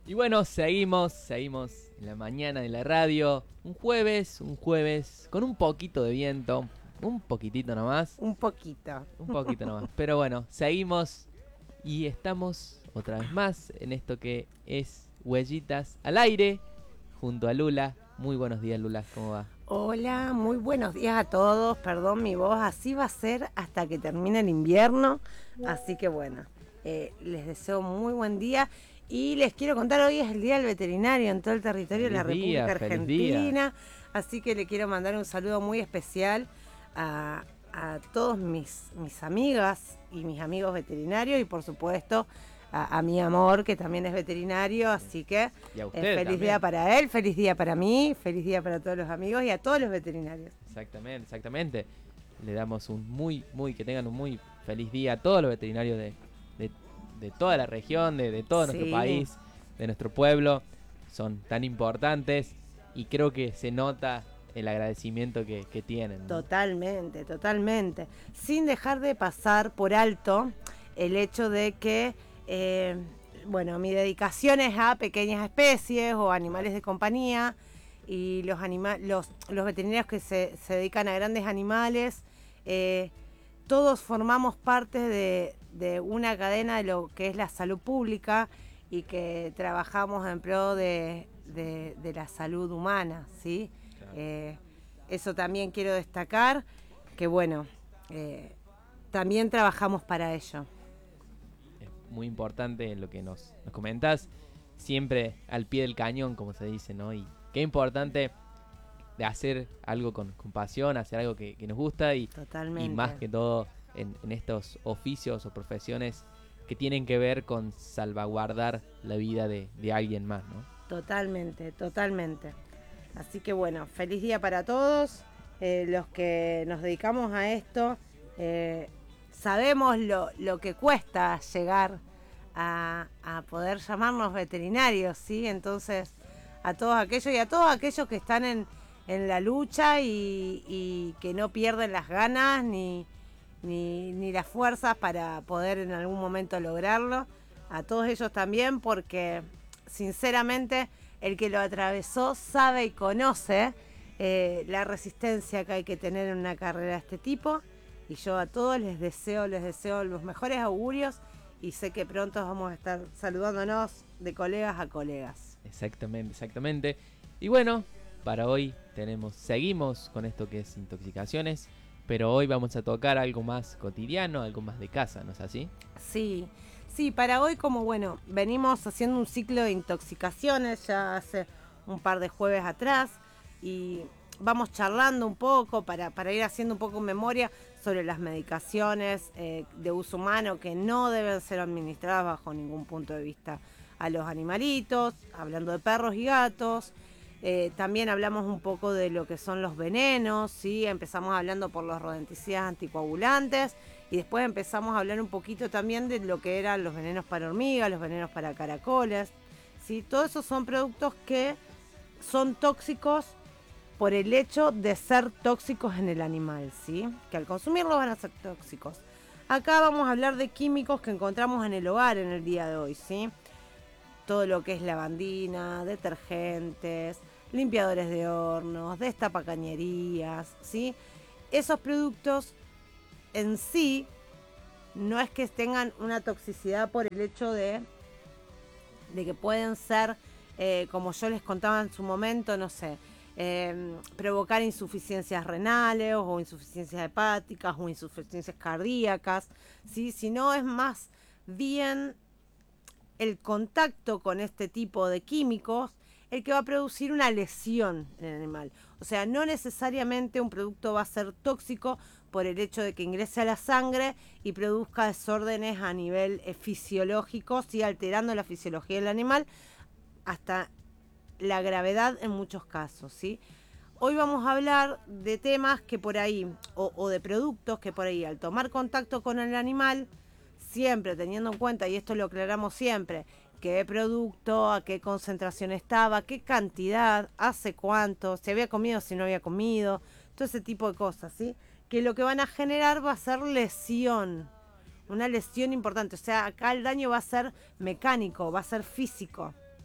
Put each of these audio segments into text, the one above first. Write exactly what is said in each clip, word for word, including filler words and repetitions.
Y bueno, seguimos, seguimos en la mañana de la radio. Un jueves, un jueves con un poquito de viento. Un poquitito nomás. Un poquito. Un poquito nomás. Pero bueno, seguimos y estamos otra vez más en esto que es Huellitas al Aire. Junto a Lula. Muy buenos días, Lula, ¿cómo va? Hola, muy buenos días a todos. Perdón mi voz, así va a ser hasta que termine el invierno. Así que bueno, eh, les deseo muy buen día. Y les quiero contar, hoy es el Día del Veterinario en todo el territorio de la Feliz día, República feliz Argentina. día. Así que le quiero mandar un saludo muy especial a, a todos mis, mis amigas y mis amigos veterinarios y por supuesto a, a mi amor, que también es veterinario. Así que Y a eh, usted feliz también. día para él, feliz día para mí, feliz día para todos los amigos y a todos los veterinarios. Exactamente, exactamente. Le damos un muy, muy, que tengan un muy feliz día a todos los veterinarios de, de, de toda la región, de, de todo Sí. nuestro país, de nuestro pueblo. Son tan importantes y creo que se nota el agradecimiento que, que tienen, ¿no? Totalmente, totalmente. Sin dejar de pasar por alto el hecho de que, eh, bueno, mi dedicación es a pequeñas especies o animales de compañía y los, anima los, los veterinarios que se, se dedican a grandes animales, eh, todos formamos parte de, de una cadena de lo que es la salud pública y que trabajamos en pro de, de, de la salud humana, ¿sí? Claro. Eh, eso también quiero destacar, que bueno, eh, también trabajamos para ello. Es muy importante lo que nos, nos comentás, siempre al pie del cañón, como se dice, ¿no? Y qué importante de hacer algo con, con pasión, hacer algo que, que nos gusta y, Totalmente. y más que todo en, en estos oficios o profesiones que tienen que ver con salvaguardar la vida de, de alguien más, ¿no? Totalmente, totalmente. Así que bueno, feliz día para todos. Eh, los que nos dedicamos a esto, eh, sabemos lo, lo que cuesta llegar a, a poder llamarnos veterinarios, ¿sí? Entonces, a todos aquellos y a todos aquellos que están en, en la lucha y, y que no pierden las ganas ni, ni, ni las fuerzas para poder en algún momento lograrlo. A todos ellos también, porque sinceramente el que lo atravesó sabe y conoce eh, la resistencia que hay que tener en una carrera de este tipo. Y yo a todos les deseo, les deseo los mejores augurios y sé que pronto vamos a estar saludándonos de colegas a colegas. Exactamente, exactamente. Y bueno, para hoy tenemos, seguimos con esto que es intoxicaciones, pero hoy vamos a tocar algo más cotidiano, algo más de casa, ¿no es así? Sí, sí, para hoy como bueno, venimos haciendo un ciclo de intoxicaciones ya hace un par de jueves atrás y vamos charlando un poco para, para ir haciendo un poco memoria sobre las medicaciones eh, de uso humano que no deben ser administradas bajo ningún punto de vista a los animalitos, hablando de perros y gatos. Eh, también hablamos un poco de lo que son los venenos, ¿sí? Empezamos hablando por los rodenticidas anticoagulantes y después empezamos a hablar un poquito también de lo que eran los venenos para hormigas, los venenos para caracoles, ¿sí? Todos esos son productos que son tóxicos por el hecho de ser tóxicos en el animal, ¿sí? Que al consumirlos van a ser tóxicos. Acá vamos a hablar de químicos que encontramos en el hogar en el día de hoy, ¿sí? Todo lo que es lavandina, detergentes, limpiadores de hornos, destapacañerías, ¿sí? Esos productos en sí no es que tengan una toxicidad por el hecho de, de que pueden ser, eh, como yo les contaba en su momento, no sé, eh, provocar insuficiencias renales o insuficiencias hepáticas o insuficiencias cardíacas, ¿sí? Sino es más bien el contacto con este tipo de químicos el que va a producir una lesión en el animal. O sea, no necesariamente un producto va a ser tóxico por el hecho de que ingrese a la sangre y produzca desórdenes a nivel eh, fisiológico, ¿sí? Alterando la fisiología del animal hasta la gravedad en muchos casos, ¿sí? Hoy vamos a hablar de temas que por ahí, o, o de productos que por ahí al tomar contacto con el animal, siempre teniendo en cuenta, y esto lo aclaramos siempre, qué producto, a qué concentración estaba, qué cantidad, hace cuánto, si había comido, si no había comido, todo ese tipo de cosas, ¿sí? Que lo que van a generar va a ser lesión, una lesión importante. O sea, acá el daño va a ser mecánico, va a ser físico,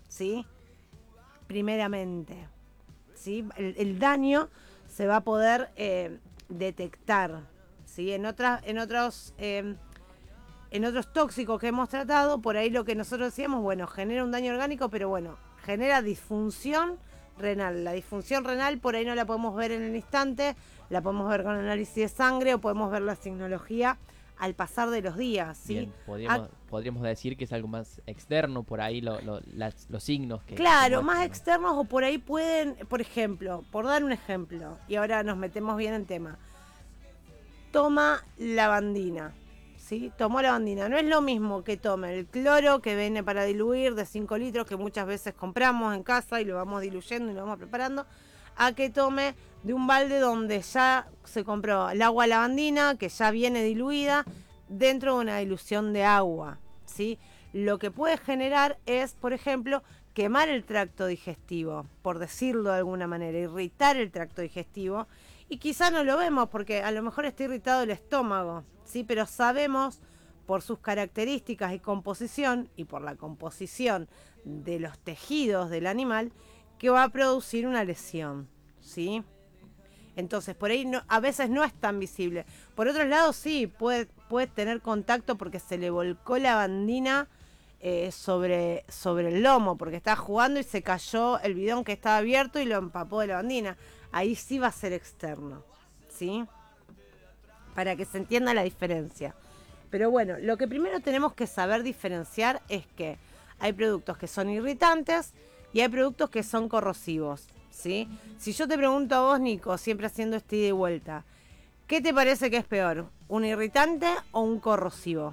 ¿sí? Primeramente, ¿sí? El, el daño se va a poder eh, detectar, ¿sí? En otras, en otros, eh, en otros tóxicos que hemos tratado, por ahí lo que nosotros decíamos, bueno, genera un daño orgánico, pero bueno, genera disfunción renal. La disfunción renal por ahí no la podemos ver en el instante, la podemos ver con análisis de sangre o podemos ver la signología al pasar de los días, ¿sí? Bien, podríamos, A- podríamos decir que es algo más externo por ahí, lo, lo- las- los signos que... Claro, que más muestran, ¿no? externos o por ahí pueden, por ejemplo, por dar un ejemplo, y ahora nos metemos bien en tema, toma lavandina, ¿sí? Tomó lavandina. No es lo mismo que tome el cloro que viene para diluir de cinco litros que muchas veces compramos en casa y lo vamos diluyendo y lo vamos preparando, a que tome de un balde donde ya se compró el agua lavandina, que ya viene diluida, dentro de una dilución de agua, ¿sí? Lo que puede generar es, por ejemplo, quemar el tracto digestivo, por decirlo de alguna manera, irritar el tracto digestivo. Y quizá no lo vemos porque a lo mejor está irritado el estómago, ¿sí? Pero sabemos por sus características y composición y por la composición de los tejidos del animal que va a producir una lesión, ¿sí? Entonces, por ahí no, a veces no es tan visible. Por otro lado, sí, puede, puede tener contacto porque se le volcó la bandina eh, sobre, sobre el lomo, porque estaba jugando y se cayó el bidón que estaba abierto y lo empapó de la bandina. Ahí sí va a ser externo, ¿sí? Para que se entienda la diferencia. Pero bueno, lo que primero tenemos que saber diferenciar es que hay productos que son irritantes y hay productos que son corrosivos, ¿sí? Si yo te pregunto a vos, Nico, siempre haciendo este ida y vuelta, ¿qué te parece que es peor? ¿Un irritante o un corrosivo?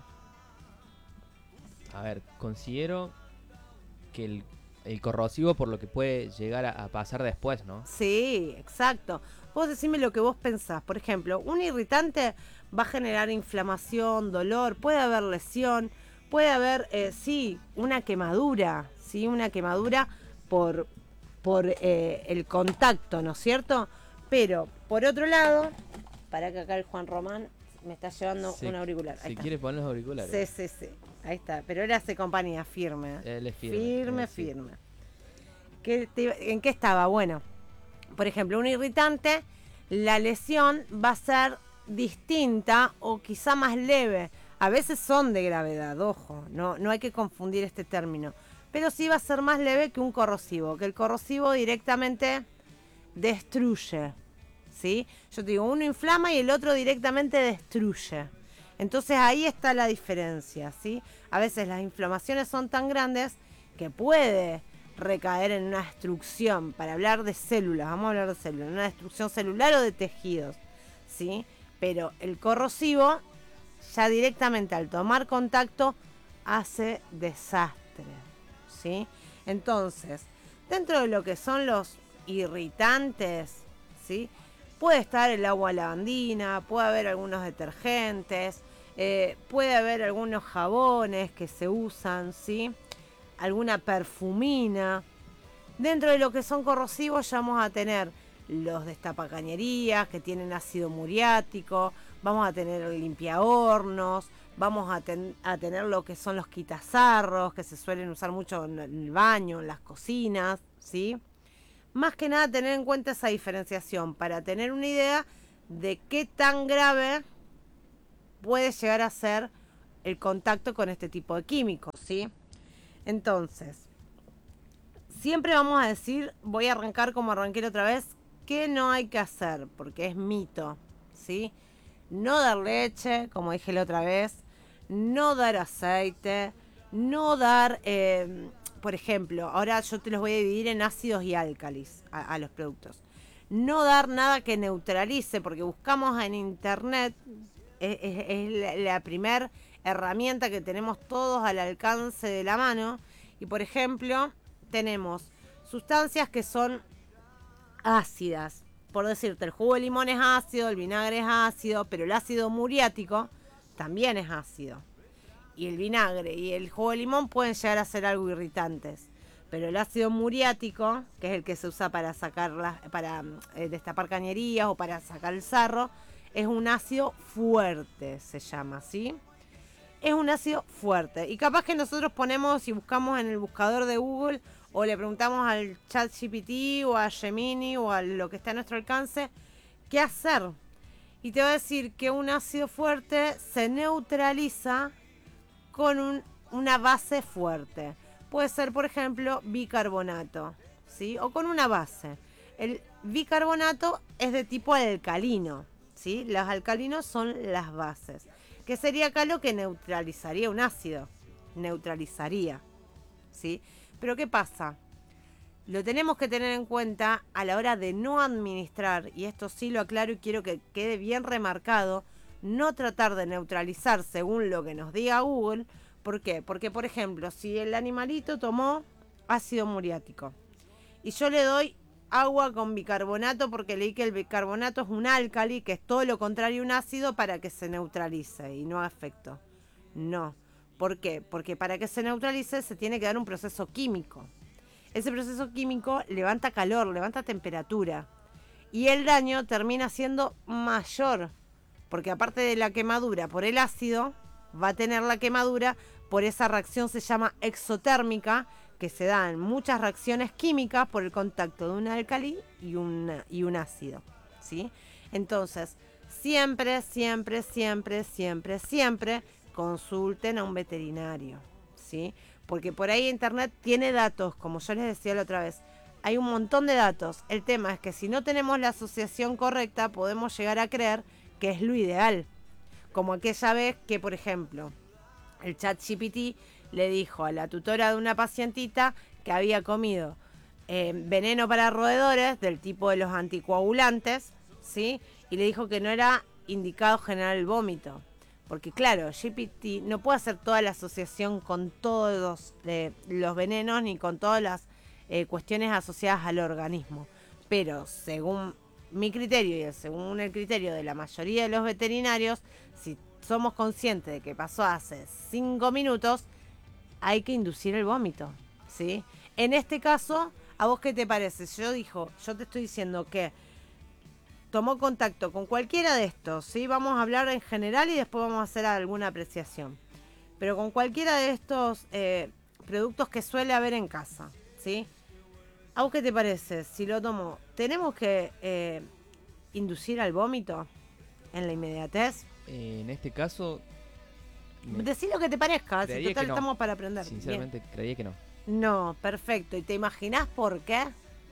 A ver, considero que el, el corrosivo por lo que puede llegar a, a pasar después, ¿no? Sí, exacto. Vos decime lo que vos pensás. Por ejemplo, un irritante va a generar inflamación, dolor, puede haber lesión, puede haber, eh, sí, una quemadura, ¿sí? Una quemadura por, por eh, el contacto, ¿no es cierto? Pero, por otro lado, para que acá el Juan Román me está llevando Se- un auricular. Ahí Si está. quieres poner los auriculares. Sí, sí, sí. Ahí está. Pero él hace compañía firme. ¿eh? Él es firme, Firme, él sí. firme. ¿Qué te iba- ¿En qué estaba? Bueno, por ejemplo, un irritante, la lesión va a ser distinta o quizá más leve. A veces son de gravedad, ojo, no, no hay que confundir este término. Pero sí va a ser más leve que un corrosivo, que el corrosivo directamente destruye, ¿sí? Yo te digo, uno inflama y el otro directamente destruye. Entonces ahí está la diferencia, ¿sí? A veces las inflamaciones son tan grandes que puede recaer en una destrucción, para hablar de células, vamos a hablar de células, una destrucción celular o de tejidos, ¿sí? Pero el corrosivo ya directamente al tomar contacto hace desastre, ¿sí? Entonces, dentro de lo que son los irritantes, ¿sí? Puede estar el agua lavandina, puede haber algunos detergentes, eh, puede haber algunos jabones que se usan, ¿sí? Alguna perfumina. Dentro de lo que son corrosivos ya vamos a tener los destapacañerías que tienen ácido muriático, vamos a tener limpiahornos, vamos a, ten, a tener lo que son los quitazarros que se suelen usar mucho en el baño, en las cocinas, ¿sí? Más que nada tener en cuenta esa diferenciación para tener una idea de qué tan grave puede llegar a ser el contacto con este tipo de químicos, ¿sí? Entonces, siempre vamos a decir, voy a arrancar como arranqué la otra vez, que no hay que hacer, porque es mito, ¿sí? No dar leche, como dije la otra vez, no dar aceite, no dar, eh, por ejemplo, ahora yo te los voy a dividir en ácidos y álcalis a, a los productos. No dar nada que neutralice, porque buscamos en internet, es, es, es la, la primera herramienta que tenemos todos al alcance de la mano. Y por ejemplo, tenemos sustancias que son ácidas. Por decirte, el jugo de limón es ácido, el vinagre es ácido, pero el ácido muriático también es ácido. Y el vinagre y el jugo de limón pueden llegar a ser algo irritantes. Pero el ácido muriático, que es el que se usa para sacar las, para eh, destapar cañerías o para sacar el sarro, es un ácido fuerte, se llama, ¿sí? Es un ácido fuerte. Y capaz que nosotros ponemos y buscamos en el buscador de Google o le preguntamos al ChatGPT o a Gemini o a lo que está a nuestro alcance, ¿qué hacer? Y te va a decir que un ácido fuerte se neutraliza con un, una base fuerte. Puede ser, por ejemplo, bicarbonato, ¿sí? O con una base. El bicarbonato es de tipo alcalino, ¿sí? Los alcalinos son las bases. Que sería acá lo que neutralizaría un ácido. Neutralizaría, ¿sí? Pero ¿qué pasa? Lo tenemos que tener en cuenta a la hora de no administrar, y esto sí lo aclaro y quiero que quede bien remarcado, no tratar de neutralizar según lo que nos diga Google. ¿Por qué? Porque, por ejemplo, si el animalito tomó ácido muriático y yo le doy agua con bicarbonato porque leí que el bicarbonato es un álcali, que es todo lo contrario a un ácido, para que se neutralice y no haga efecto. No. ¿Por qué? Porque para que se neutralice se tiene que dar un proceso químico. Ese proceso químico levanta calor, levanta temperatura. Y el daño termina siendo mayor. Porque aparte de la quemadura por el ácido, va a tener la quemadura por esa reacción, se llama exotérmica, que se da en muchas reacciones químicas por el contacto de un álcali y, una, y un ácido, ¿sí? Entonces, siempre, siempre, siempre, siempre, siempre consulten a un veterinario, ¿sí? Porque por ahí internet tiene datos, como yo les decía la otra vez, hay un montón de datos. El tema es que si no tenemos la asociación correcta, podemos llegar a creer que es lo ideal. Como aquella vez que, por ejemplo, el ChatGPT le dijo a la tutora de una pacientita que había comido eh, veneno para roedores del tipo de los anticoagulantes, ¿sí? Y le dijo que no era indicado generar el vómito. Porque claro, G P T no puede hacer toda la asociación con todos eh, los venenos ni con todas las eh, cuestiones asociadas al organismo. Pero según mi criterio y según el criterio de la mayoría de los veterinarios, si somos conscientes de que pasó hace cinco minutos, hay que inducir el vómito, ¿sí? En este caso, ¿a vos qué te parece? Yo dijo, yo te estoy diciendo que tomó contacto con cualquiera de estos, ¿sí? Vamos a hablar en general y después vamos a hacer alguna apreciación. Pero con cualquiera de estos eh, productos que suele haber en casa, ¿sí? ¿A vos qué te parece? Si lo tomó, ¿tenemos que eh, inducir al vómito en la inmediatez? Eh, en este caso... me- Decí lo que te parezca, si Creería total que no. estamos para aprender. Sinceramente, creía que no. Bien. No, perfecto. ¿Y te imaginás por qué?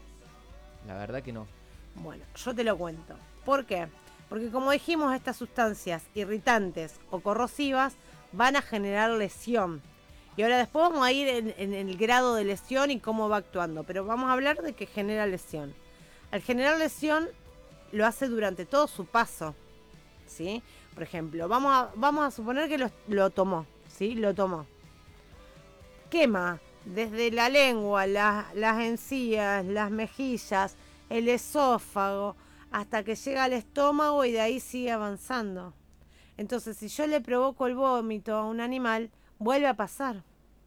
La verdad que no. Bueno, yo te lo cuento. ¿Por qué? Porque como dijimos, estas sustancias irritantes o corrosivas van a generar lesión. Y ahora después vamos a ir en, en el grado de lesión y cómo va actuando. Pero vamos a hablar de que genera lesión. Al generar lesión, lo hace durante todo su paso, ¿sí? Por ejemplo, vamos a, vamos a suponer que lo, lo tomó, ¿sí? Lo tomó. Quema desde la lengua, la, las encías, las mejillas, el esófago, hasta que llega al estómago y de ahí sigue avanzando. Entonces, si yo le provoco el vómito a un animal, vuelve a pasar.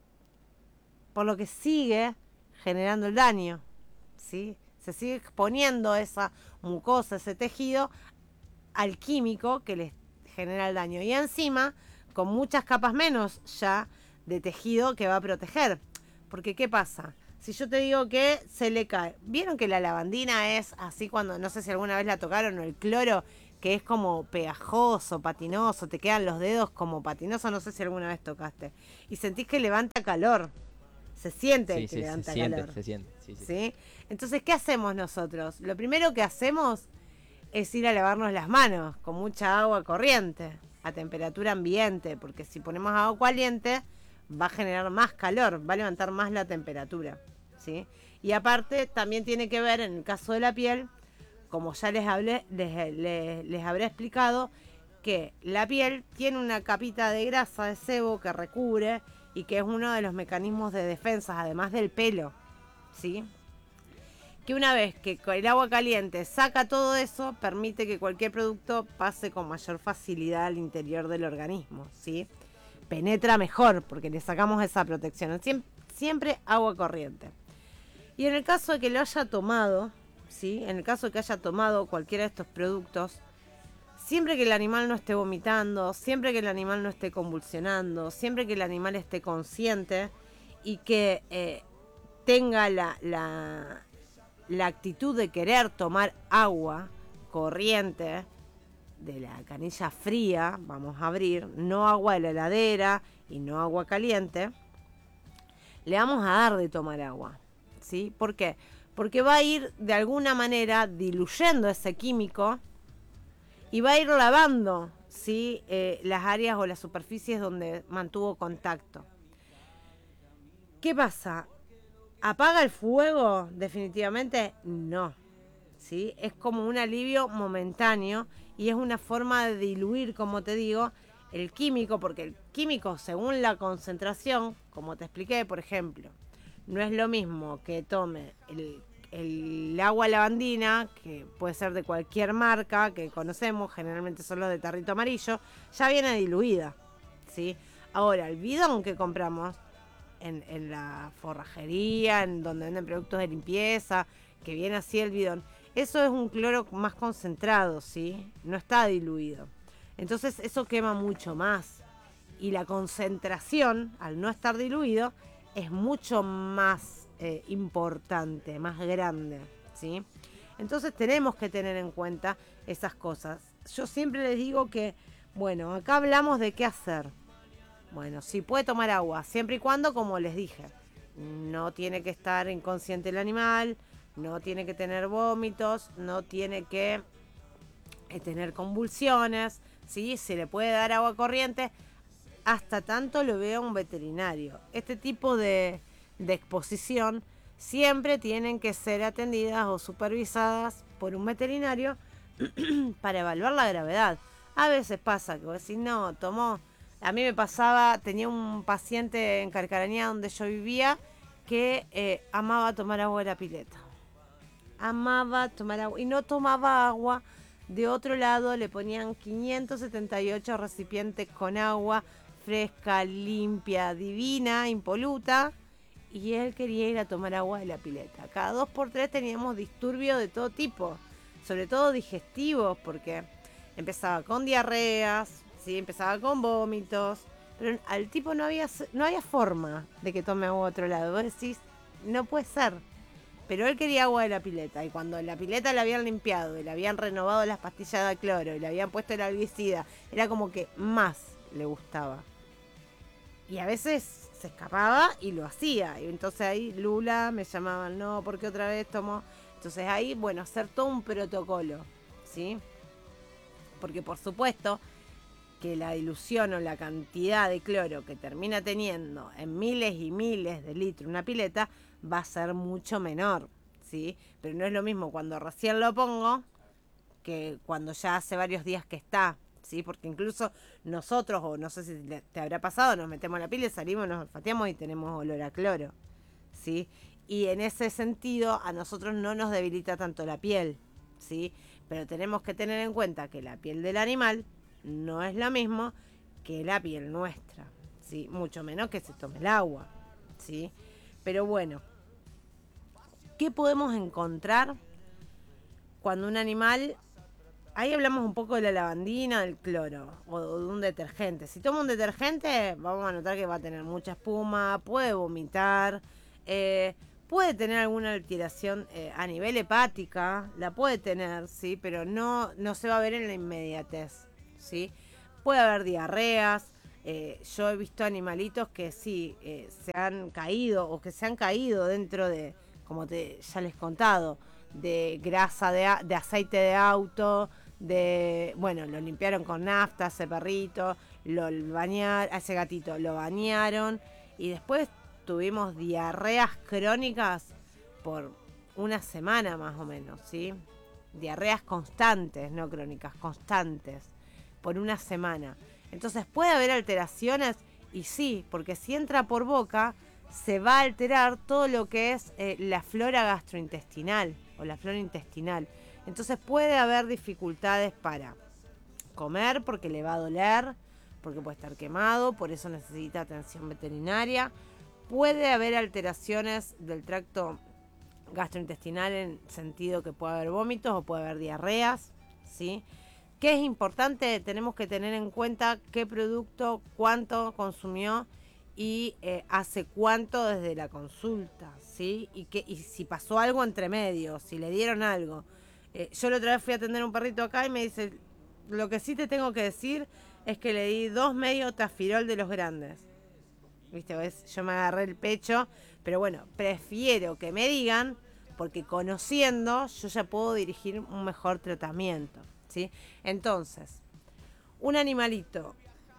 Por lo que sigue generando el daño, ¿sí? Se sigue exponiendo esa mucosa, ese tejido, al químico que les genera el daño. Y encima, con muchas capas menos ya de tejido que va a proteger. Porque, ¿qué pasa? Si yo te digo que se le cae. ¿Vieron que la lavandina es así cuando, no sé si alguna vez la tocaron, o el cloro, que es como pegajoso, patinoso, te quedan los dedos como patinosos? No sé si alguna vez tocaste. Y sentís que levanta calor. Se siente Sí, que sí, levanta se calor. siente, se siente. Sí, sí. ¿Sí? Entonces, ¿qué hacemos nosotros? Lo primero que hacemos es ir a lavarnos las manos con mucha agua corriente, a temperatura ambiente, porque si ponemos agua caliente va a generar más calor, va a levantar más la temperatura, ¿sí? Y aparte también tiene que ver, en el caso de la piel, como ya les hablé, les, les, les habré explicado, que la piel tiene una capita de grasa, de sebo, que recubre y que es uno de los mecanismos de defensa, además del pelo, ¿sí? Que una vez que el agua caliente saca todo eso, permite que cualquier producto pase con mayor facilidad al interior del organismo, ¿sí? Penetra mejor porque le sacamos esa protección. Siempre, siempre agua corriente. Y en el caso de que lo haya tomado, ¿sí? En el caso de que haya tomado cualquiera de estos productos, siempre que el animal no esté vomitando, siempre que el animal no esté convulsionando, siempre que el animal esté consciente y que... Eh, tenga la, la, la actitud de querer tomar agua corriente de la canilla fría, vamos a abrir, no agua de la heladera y no agua caliente, le vamos a dar de tomar agua, ¿sí? ¿Por qué? Porque va a ir de alguna manera diluyendo ese químico y va a ir lavando, ¿sí? eh, las áreas o las superficies donde mantuvo contacto. ¿Qué pasa? ¿Apaga el fuego? Definitivamente no, ¿sí? Es como un alivio momentáneo y es una forma de diluir, como te digo, el químico, porque el químico, según la concentración, como te expliqué, por ejemplo, no es lo mismo que tome el, el agua lavandina, que puede ser de cualquier marca que conocemos, generalmente son los de tarrito amarillo, ya viene diluida, ¿sí? Ahora, el bidón que compramos en, en la forrajería, en donde venden productos de limpieza, que viene así el bidón, eso es un cloro más concentrado, ¿sí? No está diluido. Entonces eso quema mucho más. Y la concentración, al no estar diluido, es mucho más eh, importante, más grande, ¿sí? Entonces tenemos que tener en cuenta esas cosas. Yo siempre les digo que, bueno, acá hablamos de qué hacer. Bueno, sí puede tomar agua, siempre y cuando, como les dije, no tiene que estar inconsciente el animal, no tiene que tener vómitos, no tiene que eh, tener convulsiones, ¿sí? Se le puede dar agua corriente, hasta tanto lo vea un veterinario. Este tipo de, de exposición siempre tienen que ser atendidas o supervisadas por un veterinario para evaluar la gravedad. A veces pasa que vos decís, no, tomó... A mí me pasaba, tenía un paciente en Carcarañá donde yo vivía que eh, amaba tomar agua de la pileta. Amaba tomar agua y no tomaba agua de otro lado. Le ponían quinientos setenta y ocho recipientes con agua fresca, limpia, divina, impoluta, y él quería ir a tomar agua de la pileta. Cada dos por tres teníamos disturbios de todo tipo, sobre todo digestivos, porque empezaba con diarreas, ¿sí? Empezaba con vómitos, pero al tipo no había, no había forma de que tome agua de otro lado. Vos decís, no puede ser. Pero él quería agua de la pileta, y cuando la pileta la habían limpiado y le habían renovado las pastillas de cloro y le habían puesto el albicida, era como que más le gustaba. Y a veces se escapaba y lo hacía. Y entonces ahí Lula me llamaban, no, porque otra vez tomó. Entonces ahí, bueno, hacer todo un protocolo, ¿sí? Porque por supuesto que la dilución o la cantidad de cloro que termina teniendo en miles y miles de litros una pileta va a ser mucho menor, ¿sí? Pero no es lo mismo cuando recién lo pongo que cuando ya hace varios días que está, ¿sí? Porque incluso nosotros, o no sé si te habrá pasado, nos metemos la pila y salimos, nos olfateamos y tenemos olor a cloro, ¿sí? Y en ese sentido a nosotros no nos debilita tanto la piel, ¿sí? Pero tenemos que tener en cuenta que la piel del animal no es lo mismo que la piel nuestra, ¿sí? Mucho menos que se tome el agua, ¿sí? Pero bueno, ¿qué podemos encontrar cuando un animal... Ahí hablamos un poco de la lavandina, del cloro, o de un detergente. Si toma un detergente, vamos a notar que va a tener mucha espuma, puede vomitar, eh, puede tener alguna alteración eh, a nivel hepática, la puede tener, sí, pero no, no se va a ver en la inmediatez, ¿sí? Puede haber diarreas. Eh, yo he visto animalitos que sí, eh, se han caído o que se han caído dentro de, como te, ya les he contado, de grasa de, de aceite de auto, de, bueno, lo limpiaron con nafta, ese perrito, lo bañaron, a ese gatito lo bañaron y después tuvimos diarreas crónicas por una semana más o menos, ¿sí? Diarreas constantes, no crónicas, constantes, por una semana. Entonces puede haber alteraciones y sí, porque si entra por boca se va a alterar todo lo que es eh, la flora gastrointestinal o la flora intestinal. Entonces puede haber dificultades para comer porque le va a doler, porque puede estar quemado, por eso necesita atención veterinaria. Puede haber alteraciones del tracto gastrointestinal en sentido que puede haber vómitos o puede haber diarreas, ¿sí? ¿Qué es importante? Tenemos que tener en cuenta qué producto, cuánto consumió y eh, hace cuánto desde la consulta, ¿sí? Y, que, y si pasó algo entre medio, si le dieron algo. Eh, yo la otra vez fui a atender a un perrito acá y me dice, lo que sí te tengo que decir es que le di dos medio tafirol de los grandes. ¿Viste? ¿Ves? Yo me agarré el pecho, pero bueno, prefiero que me digan, porque conociendo yo ya puedo dirigir un mejor tratamiento, ¿sí? Entonces, un animalito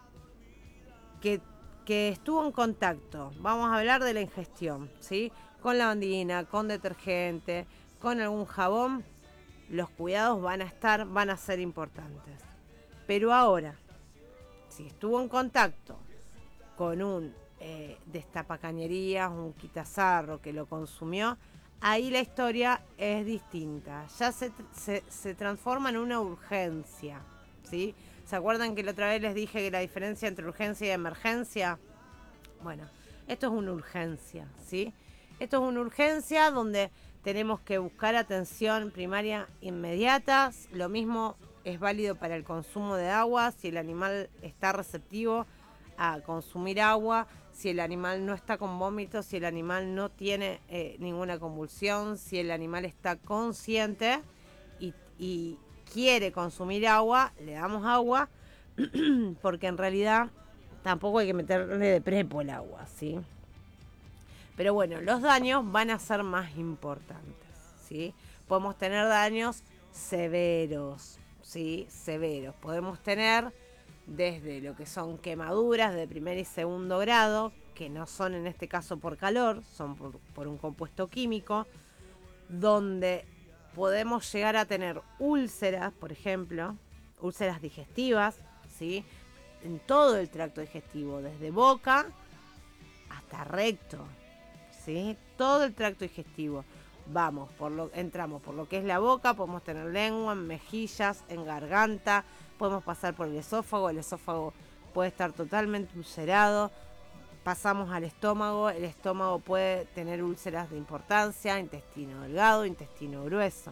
que, que estuvo en contacto, vamos a hablar de la ingestión, ¿sí? Con lavandina, con detergente, con algún jabón, los cuidados van a estar, van a ser importantes. Pero ahora, si estuvo en contacto con un eh, destapacañerías, un quitazarro que lo consumió, ahí la historia es distinta. Ya se, se, se transforma en una urgencia, ¿sí? ¿Se acuerdan que la otra vez les dije que la diferencia entre urgencia y emergencia? Bueno, esto es una urgencia, ¿sí? Esto es una urgencia donde tenemos que buscar atención primaria inmediata. Lo mismo es válido para el consumo de agua, si el animal está receptivo a consumir agua, si el animal no está con vómitos, si el animal no tiene eh, ninguna convulsión, si el animal está consciente y, y quiere consumir agua, le damos agua, porque en realidad tampoco hay que meterle de prepo el agua, ¿sí? Pero bueno, los daños van a ser más importantes, ¿sí? Podemos tener daños severos, ¿sí? Severos. Podemos tener desde lo que son quemaduras de primer y segundo grado, que no son en este caso por calor, son por, por un compuesto químico, donde podemos llegar a tener úlceras, por ejemplo, úlceras digestivas, ¿sí? En todo el tracto digestivo, desde boca hasta recto, ¿sí? Todo el tracto digestivo. Vamos, por lo, entramos por lo que es la boca, podemos tener lengua, en mejillas, en garganta, podemos pasar por el esófago, el esófago puede estar totalmente ulcerado, pasamos al estómago, el estómago puede tener úlceras de importancia, intestino delgado, intestino grueso.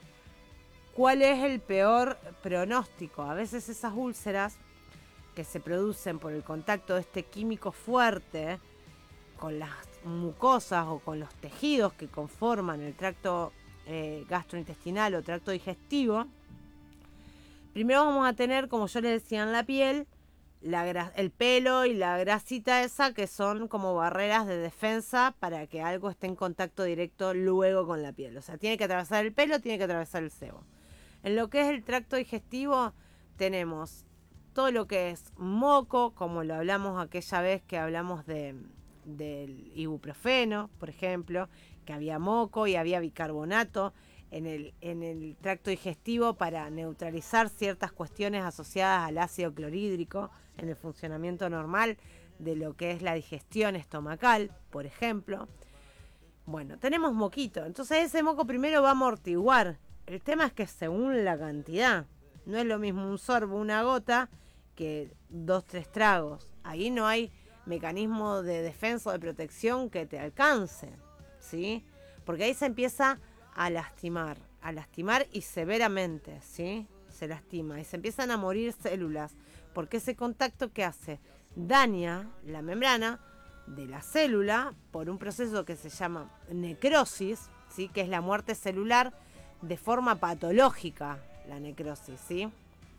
¿Cuál es el peor pronóstico? A veces esas úlceras que se producen por el contacto de este químico fuerte con las mucosas o con los tejidos que conforman el tracto eh, gastrointestinal o tracto digestivo, primero vamos a tener, como yo les decía, en la piel, la, el pelo y la grasita esa, que son como barreras de defensa para que algo esté en contacto directo luego con la piel. O sea, tiene que atravesar el pelo, tiene que atravesar el sebo. En lo que es el tracto digestivo tenemos todo lo que es moco, como lo hablamos aquella vez que hablamos de, del ibuprofeno, por ejemplo, que había moco y había bicarbonato en el, en el tracto digestivo para neutralizar ciertas cuestiones asociadas al ácido clorhídrico en el funcionamiento normal de lo que es la digestión estomacal, por ejemplo. Bueno, tenemos moquito, entonces ese moco primero va a amortiguar. El tema es que según la cantidad, no es lo mismo un sorbo, una gota, que dos, tres tragos. Ahí no hay mecanismo de defensa o de protección que te alcance, ¿sí? Porque ahí se empieza a lastimar, a lastimar y severamente, ¿sí? Se lastima y se empiezan a morir células, porque ese contacto que hace daña la membrana de la célula por un proceso que se llama necrosis, ¿sí? Que es la muerte celular de forma patológica, la necrosis, ¿sí?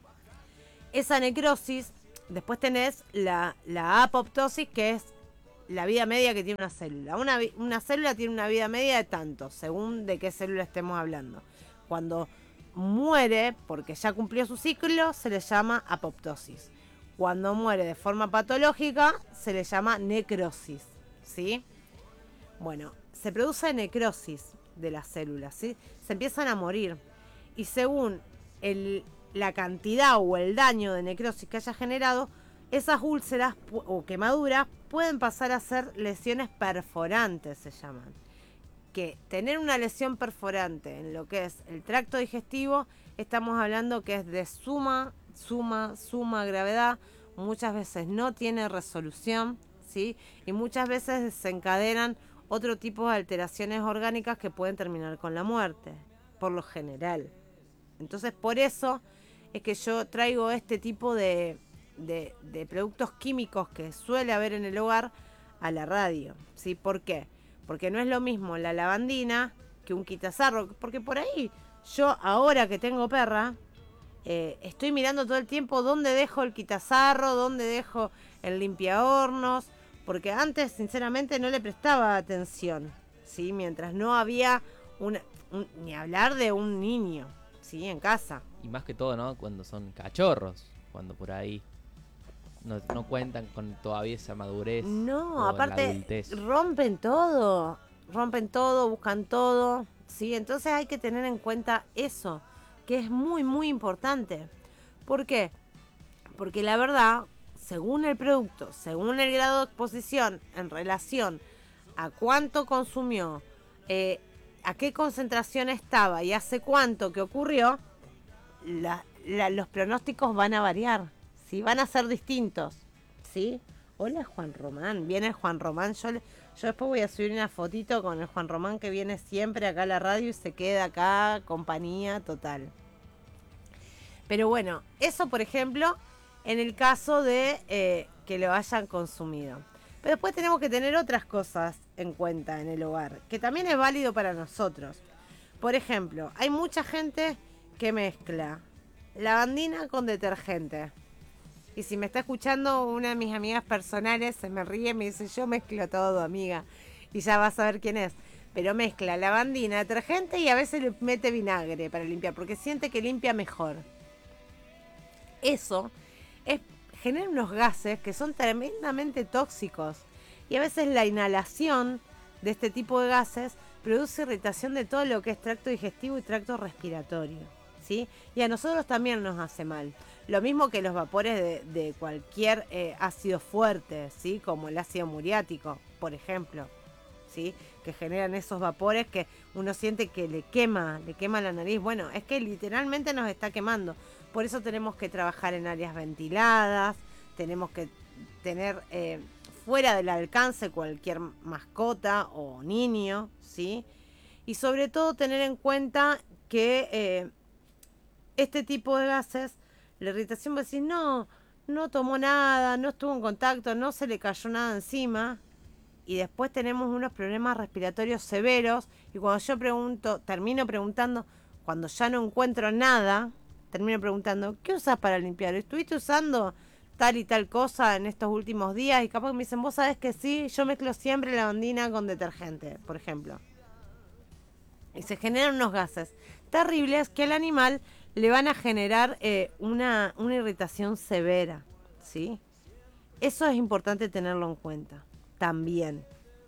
Esa necrosis, después tenés la, la apoptosis, que es la vida media que tiene una célula. Una, una célula tiene una vida media de tanto, según de qué célula estemos hablando. Cuando muere, porque ya cumplió su ciclo, se le llama apoptosis. Cuando muere de forma patológica, se le llama necrosis, ¿sí? Bueno, se produce necrosis de las células, ¿sí? Se empiezan a morir. Y según el, la cantidad o el daño de necrosis que haya generado, esas úlceras o quemaduras pueden pasar a ser lesiones perforantes, se llaman. Que tener una lesión perforante en lo que es el tracto digestivo, estamos hablando que es de suma, suma, suma gravedad, muchas veces no tiene resolución, ¿sí? Y muchas veces desencadenan otro tipo de alteraciones orgánicas que pueden terminar con la muerte, por lo general. Entonces, por eso es que yo traigo este tipo de, de, de productos químicos que suele haber en el hogar a la radio, ¿sí? ¿Por qué? Porque no es lo mismo la lavandina que un quitasarro, porque por ahí yo ahora que tengo perra, eh, estoy mirando todo el tiempo dónde dejo el quitasarro, dónde dejo el limpiahornos, porque antes sinceramente no le prestaba atención, ¿sí? Mientras no había una, un, ni hablar de un niño, ¿sí? En casa. Y más que todo, ¿no? Cuando son cachorros, cuando por ahí no, no cuentan con todavía esa madurez. No, o aparte la adultez. rompen todo, rompen todo, buscan todo, ¿sí? Entonces hay que tener en cuenta eso, que es muy, muy importante. ¿Por qué? Porque la verdad, según el producto, según el grado de exposición en relación a cuánto consumió, eh, a qué concentración estaba y hace cuánto que ocurrió, la, la, los pronósticos van a variar, ¿sí? Van a ser distintos, ¿sí? Hola Juan Román, viene Juan Román, yo, yo después voy a subir una fotito con el Juan Román que viene siempre acá a la radio y se queda acá, compañía total. Pero bueno, eso por ejemplo, en el caso de eh, que lo hayan consumido. Pero después tenemos que tener otras cosas en cuenta en el hogar, que también es válido para nosotros. Por ejemplo, hay mucha gente que mezcla lavandina con detergente. Y si me está escuchando una de mis amigas personales, se me ríe y me dice, yo mezclo todo, amiga. Y ya vas a ver quién es. Pero mezcla lavandina, detergente y a veces le mete vinagre para limpiar, porque siente que limpia mejor. Eso es, genera unos gases que son tremendamente tóxicos. Y a veces la inhalación de este tipo de gases produce irritación de todo lo que es tracto digestivo y tracto respiratorio, ¿sí? Y a nosotros también nos hace mal. Lo mismo que los vapores de, de cualquier eh, ácido fuerte, ¿sí? Como el ácido muriático, por ejemplo, ¿sí? Que generan esos vapores que uno siente que le quema, le quema la nariz. Bueno, es que literalmente nos está quemando. Por eso tenemos que trabajar en áreas ventiladas, tenemos que tener eh, fuera del alcance cualquier mascota o niño, ¿sí? Y sobre todo tener en cuenta que eh, este tipo de gases, la irritación, va a decir, no, no tomó nada, no estuvo en contacto, no se le cayó nada encima. Y después tenemos unos problemas respiratorios severos. Y cuando yo pregunto, termino preguntando, cuando ya no encuentro nada, termino preguntando, ¿qué usas para limpiar? ¿Estuviste usando tal y tal cosa en estos últimos días? Y capaz que me dicen, vos sabés que sí, yo mezclo siempre lavandina con detergente, por ejemplo. Y se generan unos gases terribles que al animal le van a generar eh, una, una irritación severa, ¿sí? Eso es importante tenerlo en cuenta también.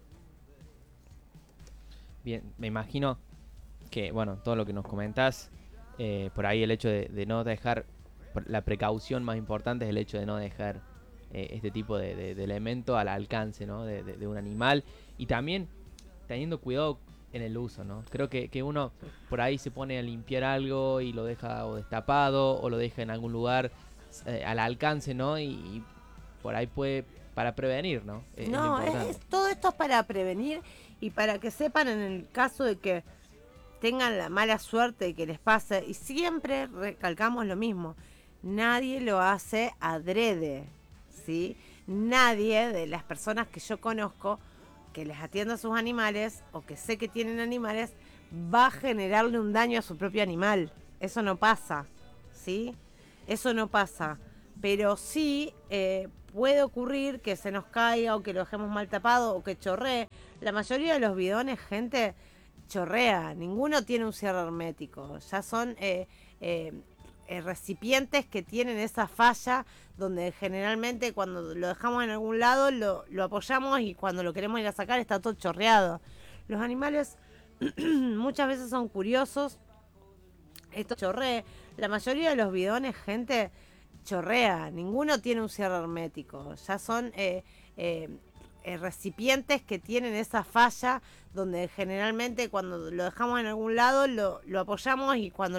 Bien, me imagino que, bueno, todo lo que nos comentás, eh, por ahí el hecho de, de no dejar, la precaución más importante es el hecho de no dejar eh, este tipo de, de, de elemento al alcance, ¿no? de, de, de un animal, y también teniendo cuidado en el uso, ¿no? Creo que, que uno por ahí se pone a limpiar algo y lo deja o destapado o lo deja en algún lugar eh, al alcance, ¿no? Y, y por ahí puede, para prevenir, ¿no? Eh, no, es es, todo esto es para prevenir y para que sepan en el caso de que tengan la mala suerte de que les pase, y siempre recalcamos lo mismo, nadie lo hace adrede, ¿sí? Nadie de las personas que yo conozco que les atienda a sus animales o que sé que tienen animales va a generarle un daño a su propio animal. Eso no pasa, ¿sí? Eso no pasa. Pero sí eh, puede ocurrir que se nos caiga o que lo dejemos mal tapado o que chorree. La mayoría de los bidones, gente, chorrea. Ninguno tiene un cierre hermético. Ya son eh, eh, eh, recipientes que tienen esa falla donde generalmente cuando lo dejamos en algún lado lo, lo apoyamos y cuando lo queremos ir a sacar está todo chorreado. Los animales muchas veces son curiosos. Esto chorrea. La mayoría de los bidones, gente, chorrea. Ninguno tiene un cierre hermético. Ya son eh, eh, eh, recipientes que tienen esa falla donde generalmente cuando lo dejamos en algún lado lo, lo apoyamos y cuando